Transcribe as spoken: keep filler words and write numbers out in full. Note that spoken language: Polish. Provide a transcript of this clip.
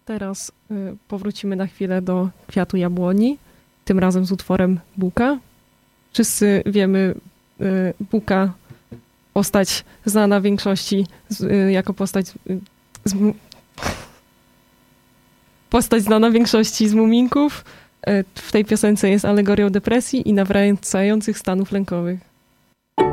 Teraz y, powrócimy na chwilę do Kwiatu Jabłoni, tym razem z utworem Buka. Wszyscy wiemy y, Buka, postać znana większości z, y, jako postać y, z, postać znana większości z Muminków. Y, w tej piosence jest alegorią depresji i nawracających stanów lękowych.